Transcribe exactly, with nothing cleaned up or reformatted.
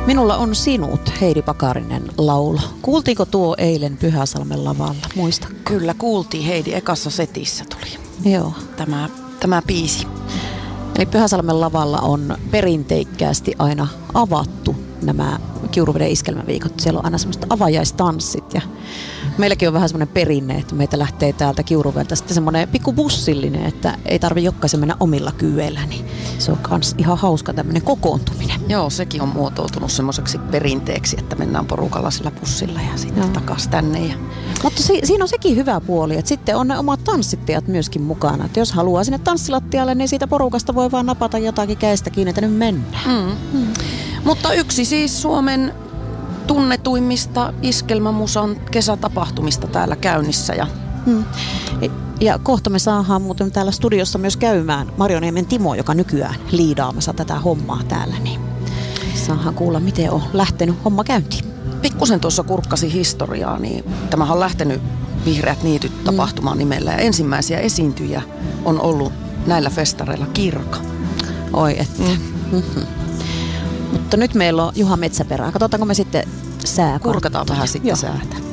Minulla on sinut, Heidi Pakarinen laulo. Kuultiinko tuo eilen Pyhäsalmen lavalla? Muista. Kyllä kuultiin, Heidi, ekassa setissä tuli Joo. tämä, tämä biisi. Eli Pyhäsalmen lavalla on perinteikkäästi aina avattu nämä Kiuruveden iskelmäviikot. Siellä on aina semmoista avajaistanssit ja meilläkin on vähän semmoinen perinne, että meitä lähtee täältä Kiuruvelta sitten semmoinen pikku bussillinen, että ei tarvitse jokaisen mennä omilla kyydellä, niin se on kans ihan hauska tämmöinen kokoontuminen. Joo, sekin on muotoutunut semmoiseksi perinteeksi, että mennään porukalla sillä bussilla ja sitten Joo. takaisin tänne. Ja... Mutta si- siinä on sekin hyvä puoli, että sitten on ne omat tanssittajat myöskin mukana. Että jos haluaa sinne tanssilattialle, niin siitä porukasta voi vaan napata jotakin käestä kiinni, että nyt mennään. Mm. Mm. Mutta yksi siis Suomen tunnetuimmista iskelmämusan kesätapahtumista täällä käynnissä. Ja, hmm. ja kohta me saadaan muuten täällä studiossa myös käymään Marjoniemen Timo, joka nykyään liidaamassa tätä hommaa täällä. Niin saadaan kuulla, miten on lähtenyt homma käyntiin. Pikkusen tuossa kurkkasi historiaa, niin tämähän on lähtenyt Vihreät niityt tapahtumaan nimellä. Ja ensimmäisiä esiintyjiä on ollut näillä festareilla Kirka. Oi että. Mm. Mm-hmm. Mutta nyt meillä on Juha Metsäperä. Katsotaanko me sitten sää? Kurkataan vähän sitten Joo. säätä.